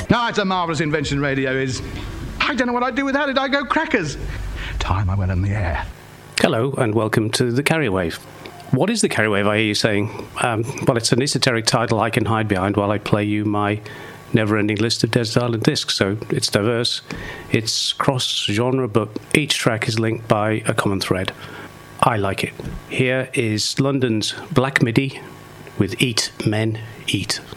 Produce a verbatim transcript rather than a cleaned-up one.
Ah, it's a marvellous invention, radio is. I don't know what I'd do without it. I'd go crackers. Time I went on the air. Hello, and welcome to the Carrier Wave. What is the Carrier Wave, I hear you saying? Um, well, it's an esoteric title I can hide behind while I play you my never-ending list of Desert Island discs. So it's diverse, it's cross-genre, but each track is linked by a common thread. I like it. Here is London's Black Midi with Eat Men Eat.